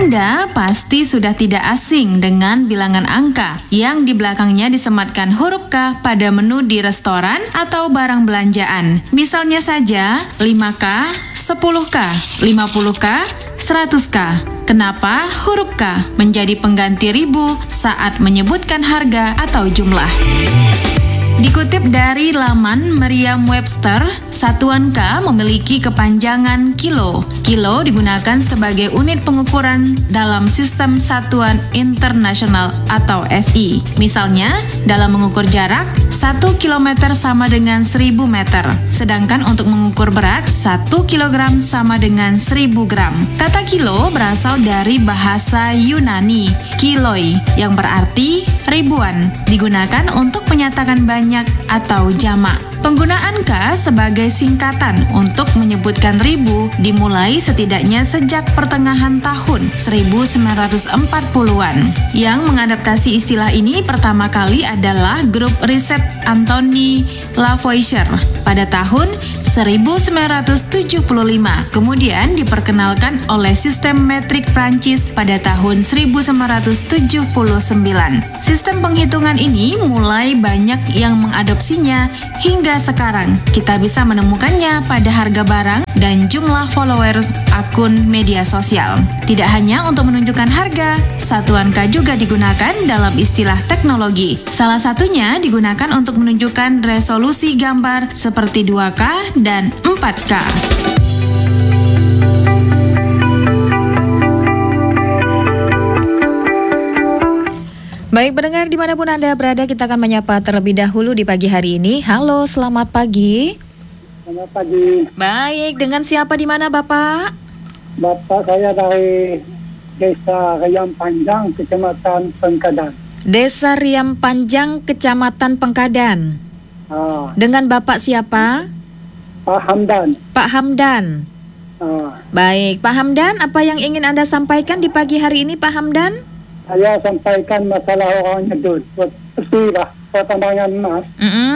Anda pasti sudah tidak asing dengan bilangan angka yang di belakangnya disematkan huruf K pada menu di restoran atau barang belanjaan. Misalnya saja 5K, 10K, 50K, 100K. Kenapa huruf K menjadi pengganti ribu saat menyebutkan harga atau jumlah? Dikutip dari laman Merriam-Webster, satuan K memiliki kepanjangan kilo. Kilo digunakan sebagai unit pengukuran dalam sistem satuan internasional atau SI. Misalnya, dalam mengukur jarak, 1 km sama dengan 1000 meter. Sedangkan untuk mengukur berat, 1 kg sama dengan 1000 gram. Kata kilo berasal dari bahasa Yunani, kiloi, yang berarti ribuan, digunakan untuk menyatakan banyak atau jamak. Penggunaan K sebagai singkatan untuk menyebutkan ribu dimulai setidaknya sejak pertengahan tahun 1940-an. Yang mengadaptasi istilah ini pertama kali adalah grup riset Anthony Lavoisier pada tahun 1975. Kemudian diperkenalkan oleh sistem metrik Prancis pada tahun 1979. Sistem penghitungan ini mulai banyak yang mengadopsinya hingga sekarang. Kita bisa menemukannya pada harga barang dan jumlah follower akun media sosial. Tidak hanya untuk menunjukkan harga, satuan K juga digunakan dalam istilah teknologi. Salah satunya digunakan untuk menunjukkan resolusi gambar seperti 2K dan 4K. Baik pendengar dimanapun Anda berada, kita akan menyapa terlebih dahulu di pagi hari ini. Halo, selamat pagi. Selamat pagi. Baik, dengan siapa di mana Bapak? Bapak saya dari Desa Riam Panjang, Kecamatan Pengkadan. Desa Riam Panjang, Kecamatan Pengkadan. Dengan Bapak siapa? Pak Hamdan. Pak Hamdan. Baik, Pak Hamdan, apa yang ingin Anda sampaikan di pagi hari ini Pak Hamdan? Saya sampaikan masalah orang nyedut, bersihlah pertambangan emas.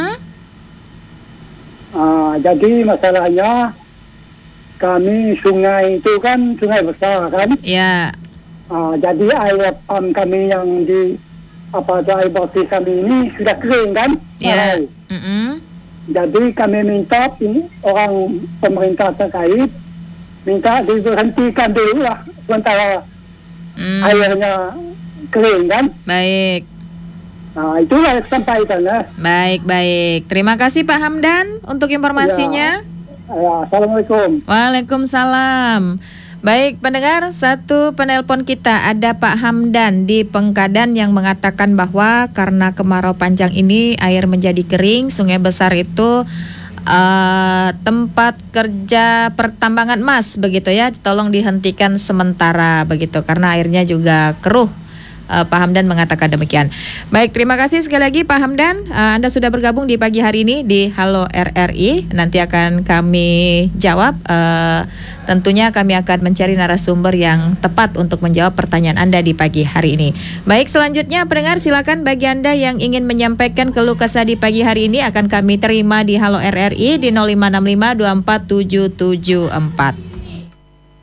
Jadi masalahnya kami sungai itu kan sungai besar kan? Ya. Jadi air pam kami yang di air bersih kami ini sudah kering kan? Ya. Jadi kami minta orang pemerintah terkait minta diberhentikan dulu lah sementara airnya kering kan? Baik. Itulah sampaikan ya. Baik. Terima kasih Pak Hamdan untuk informasinya. Assalamualaikum. Waalaikumsalam. Baik pendengar, satu penelpon kita ada Pak Hamdan di Pengkadan yang mengatakan bahwa karena kemarau panjang ini air menjadi kering, sungai besar itu tempat kerja pertambangan emas begitu ya, tolong dihentikan sementara begitu karena airnya juga keruh. Pak Hamdan mengatakan demikian. Baik, terima kasih sekali lagi Pak Hamdan. Anda sudah bergabung di pagi hari ini di Halo RRI. Nanti akan kami jawab. Tentunya kami akan mencari narasumber yang tepat untuk menjawab pertanyaan Anda di pagi hari ini. Baik, selanjutnya pendengar silakan bagi Anda yang ingin menyampaikan keluh kesah di pagi hari ini akan kami terima di Halo RRI di 0565 24 774.